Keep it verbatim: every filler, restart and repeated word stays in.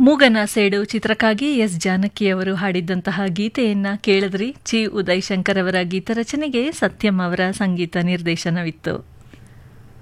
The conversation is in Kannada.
ಮೂಗನ ಸೇಡು ಚಿತ್ರಕ್ಕಾಗಿ ಎಸ್ ಜಾನಕಿಯವರು ಹಾಡಿದ್ದಂತಹ ಗೀತೆಯನ್ನ ಕೇಳಿದ್ರಿ. ಚಿ ಉದಯ್ ಶಂಕರ್ ಅವರ ಗೀತ ರಚನೆಗೆ ಸತ್ಯಂ ಅವರ ಸಂಗೀತ ನಿರ್ದೇಶನವಿತ್ತು.